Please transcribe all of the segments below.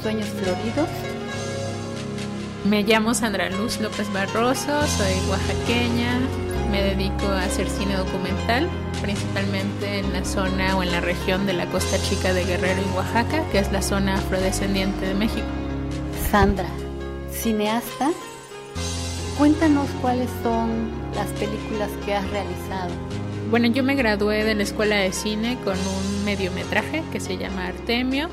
Sueños Floridos. Me llamo Sandra Luz López Barroso, soy oaxaqueña, me dedico a hacer cine documental, principalmente en la zona o en la región de la Costa Chica de Guerrero y Oaxaca, que es la zona afrodescendiente de México. Sandra, cineasta, cuéntanos cuáles son las películas que has realizado. Bueno, yo me gradué de la Escuela de Cine con un mediometraje que se llama Artemio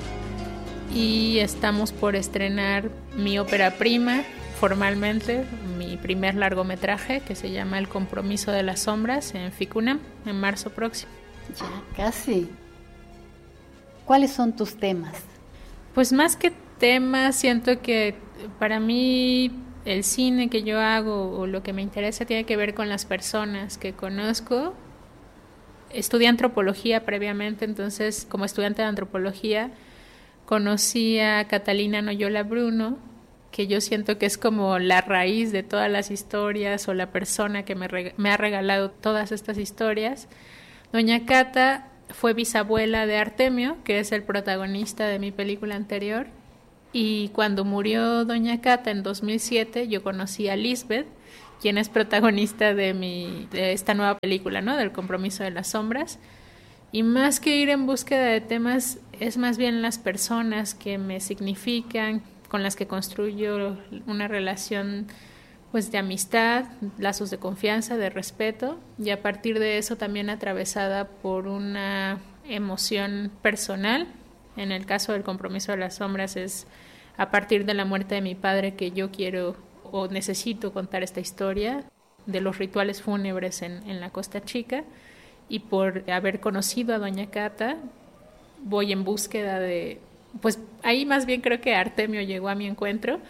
y estamos por estrenar mi ópera prima formalmente, mi primer largometraje que se llama El Compromiso de las Sombras en FICUNAM en marzo próximo. Ya casi. ¿Cuáles son tus temas? Pues más que temas, siento que para mí el cine que yo hago o lo que me interesa tiene que ver con las personas que conozco. Estudié antropología previamente, entonces como estudiante de antropología conocí a Catalina Noyola Bruno, que yo siento que es como la raíz de todas las historias o la persona que me ha regalado todas estas historias. Doña Cata fue bisabuela de Artemio, que es el protagonista de mi película anterior, y cuando murió Doña Cata en 2007 yo conocí a Lisbeth, quien es protagonista de esta nueva película, ¿no? Del Compromiso de las Sombras. Y más que ir en búsqueda de temas, es más bien las personas que me significan, con las que construyo una relación pues de amistad, lazos de confianza, de respeto, y a partir de eso también atravesada por una emoción personal. En el caso del Compromiso de las Sombras es a partir de la muerte de mi padre que yo quiero o necesito contar esta historia de los rituales fúnebres en la Costa Chica. Y por haber conocido a Doña Cata, voy en búsqueda de... Pues ahí más bien creo que Artemio llegó a mi encuentro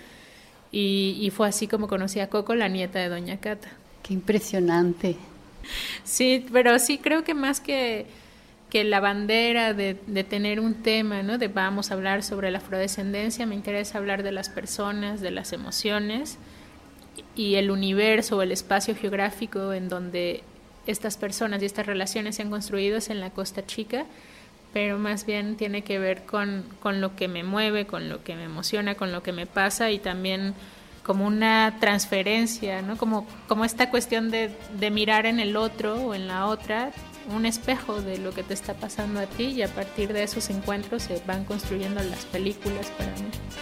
y fue así como conocí a Coco, la nieta de Doña Cata. ¡Qué impresionante! Sí, pero sí creo que más que la bandera de tener un tema, ¿no? De vamos a hablar sobre la afrodescendencia, me interesa hablar de las personas, de las emociones y el universo o el espacio geográfico en donde estas personas y estas relaciones se han construido es en la Costa Chica, pero más bien tiene que ver con lo que me mueve, con lo que me emociona, con lo que me pasa y también como una transferencia, ¿no? Como esta cuestión de mirar en el otro o en la otra un espejo de lo que te está pasando a ti y a partir de esos encuentros se van construyendo las películas para mí.